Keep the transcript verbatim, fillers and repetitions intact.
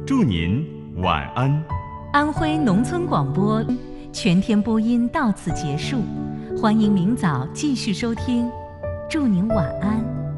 祝您晚安。 安徽农村广播全天播音到此结束，欢迎明早继续收听，祝您晚安。